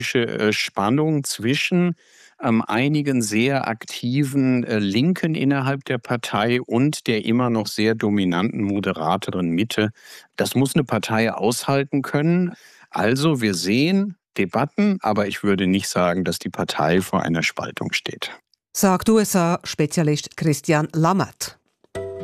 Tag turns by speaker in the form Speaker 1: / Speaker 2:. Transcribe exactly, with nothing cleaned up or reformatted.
Speaker 1: äh, Spannung zwischen ähm, einigen sehr aktiven äh, Linken innerhalb der Partei und der immer noch sehr dominanten, moderateren Mitte. Das muss eine Partei aushalten können. Also wir sehen Debatten, aber ich würde nicht sagen, dass die Partei vor einer Spaltung steht.
Speaker 2: Sagt U S A-Spezialist Christian Lammert.